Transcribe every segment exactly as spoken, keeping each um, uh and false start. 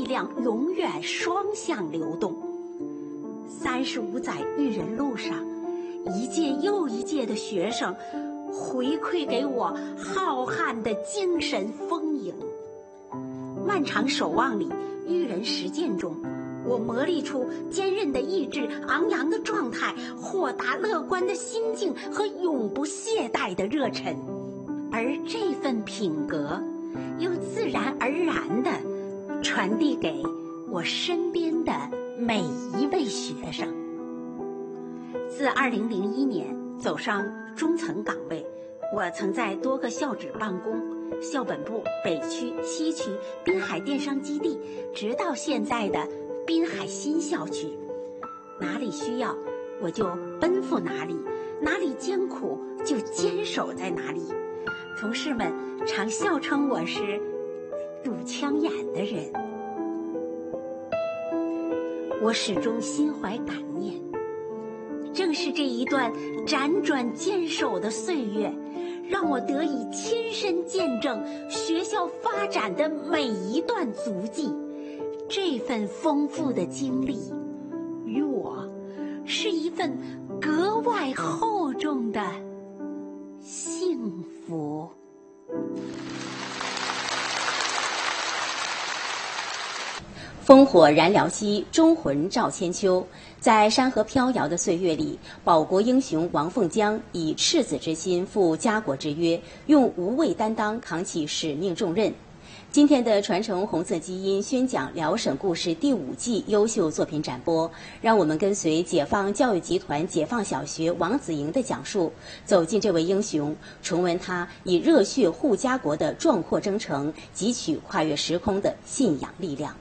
量永远双向流动。三十五载育人路上，一届又一届的学生回馈给我浩瀚的精神丰盈。漫长守望里，育人实践中，我磨砺出坚韧的意志、昂扬的状态、豁达乐观的心境和永不懈怠的热忱。而这份品格又自然而然地传递给我身边的每一位学生。自二零零一年走上中层岗位，我曾在多个校址办公，校本部、北区、西区、滨海电商基地，直到现在的滨海新校区。哪里需要我就奔赴哪里，哪里艰苦就坚守在哪里。同事们常笑称我是堵枪眼的人。我始终心怀感念，正是这一段辗转坚守的岁月，让我得以亲身见证学校发展的每一段足迹。这份丰富的经历，于我是一份格外厚重的幸福。 烽火燃辽兮，忠魂照千秋。在山河飘摇的岁月里，保国英雄王凤江以赤子之心负家国之约，用无畏担当扛起使命重任。今天的传承红色基因宣讲辽沈故事第五季优秀作品展播，让我们跟随解放教育集团解放小学王子莹的讲述，走进这位英雄，重温他以热血护家国的壮阔征程，汲取跨越时空的信仰力量。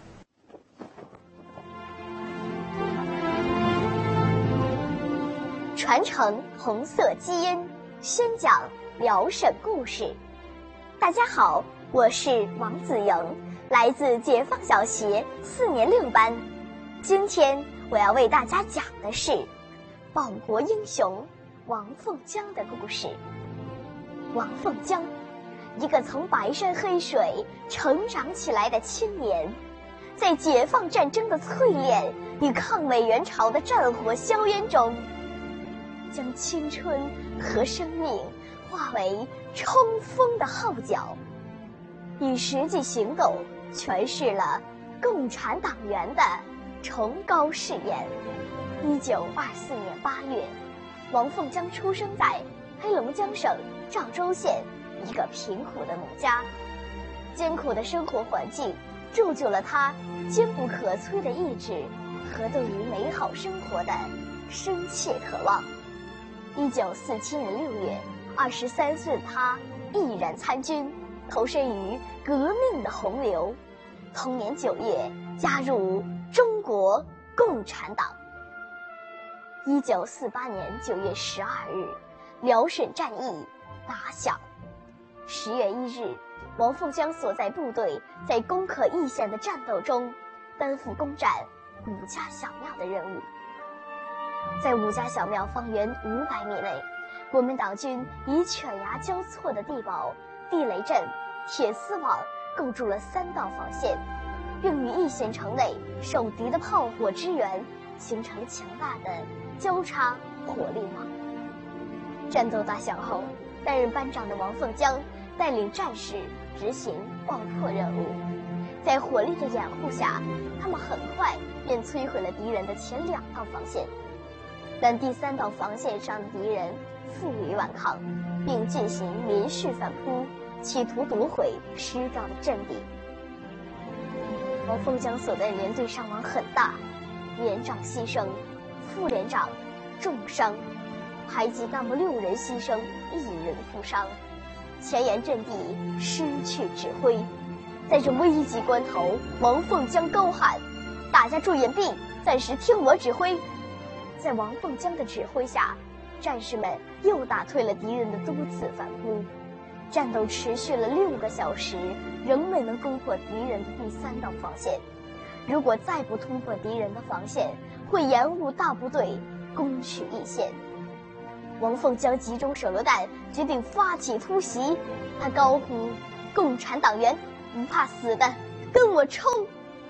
传承红色基因，宣讲辽沈故事。大家好，我是王子莹，来自解放小学四年六班。今天我要为大家讲的是保国英雄王凤江的故事。王凤江，一个从白山黑水成长起来的青年，在解放战争的淬炼与抗美援朝的战火硝烟中，将青春和生命化为冲锋的号角，以实际行动诠释了共产党员的崇高誓言。一九二四年八月，王凤江出生在黑龙江省赵州县一个贫苦的农家，艰苦的生活环境铸就了他坚不可摧的意志和对于美好生活的深切渴望。一九四七年六月，二十三岁的他毅然参军，投身于革命的洪流。同年九月，加入中国共产党。一九四八年九月十二日，辽沈战役打响。十月一日，王凤江所在部队在攻克易县的战斗中，担负攻占五家小庙的任务。在五家小庙方圆五百米内，国民党军以犬牙交错的地堡、地雷阵、铁丝网构筑了三道防线，并于易县城内受敌的炮火支援，形成了强大的交叉火力网。战斗打响后，担任班长的王凤江带领战士执行爆破任务。在火力的掩护下，他们很快便摧毁了敌人的前两道防线。但第三道防线上的敌人负隅顽抗，并进行连续反扑，企图夺回失掉的阵地。王凤江所在连队伤亡很大，连长牺牲，副连长重伤，排级干部六人牺牲，一人负伤，前沿阵地失去指挥。在这危急关头，王凤江高喊：“大家注掩蔽，暂时听我指挥。”在王凤江的指挥下，战士们又打退了敌人的多次反扑。战斗持续了六个小时，仍没能攻破敌人的第三道防线。如果再不突破敌人的防线，会延误大部队攻取易县。王凤江集中手榴弹，决定发起突袭。他高呼：“共产党员不怕死的，跟我冲！”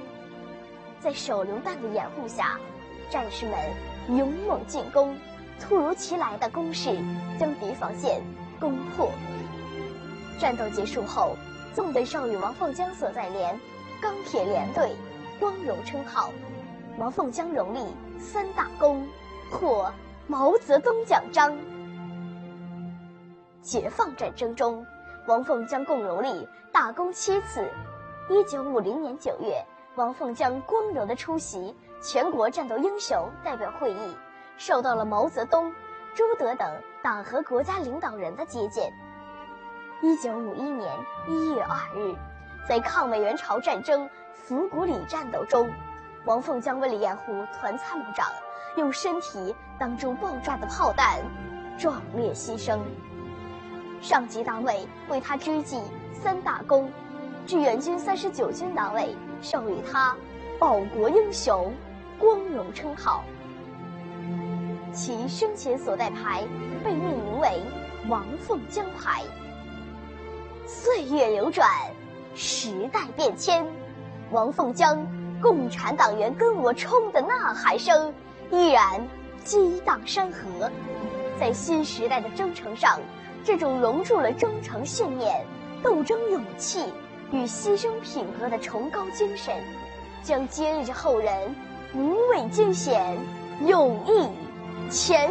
在手榴弹的掩护下，战士们勇猛进攻，突如其来的攻势将敌防线攻破。战斗结束后，纵队授予王凤江所在连钢铁连队光荣称号。王凤江荣立三大功，获毛泽东奖章。解放战争中，王凤江共荣立大功七次。一九五零年九月，王凤江光荣地出席全国战斗英雄代表会议，受到了毛泽东、朱德等党和国家领导人的接见。一九五一年一月二日，在抗美援朝战争府谷里战斗中，王凤江为了掩护团参谋长，用身体挡住爆炸的炮弹，壮烈牺牲。上级党委为他追记三大功，志愿军三十九军党委授予他报国英雄光荣称号。其生前所带牌被命名为王凤江牌。岁月流转，时代变迁，王凤江共产党员跟我冲的呐喊声依然激荡山河。在新时代的征程上，这种融入了忠诚信念、斗争勇气与牺牲品格的崇高精神，将激励着后人无畏艰险，勇毅前